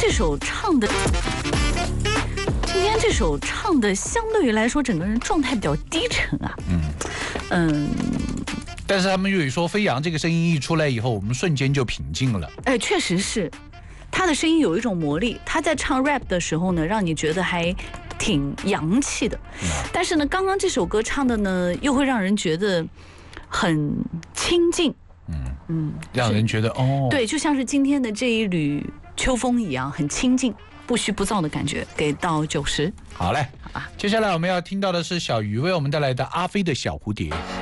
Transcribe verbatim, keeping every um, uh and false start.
这首唱的，今天这首唱的相对于来说，整个人状态比较低沉啊。嗯嗯。 但是他们粤语说，飞扬这个声音一出来以后，我们瞬间就平静了。 哎，确实是，他的声音有一种魔力。他在唱 rap 的时候呢，让你觉得还挺洋气的。嗯、但是呢，刚刚这首歌唱的呢，又会让人觉得很亲近。嗯嗯，让人觉得哦， 对，就像是今天的这一缕秋风一样，很亲近，不虚不躁的感觉。给到九十。 好嘞，好吧。接下来我们要听到的是小鱼为我们带来的《阿飞的小蝴蝶》。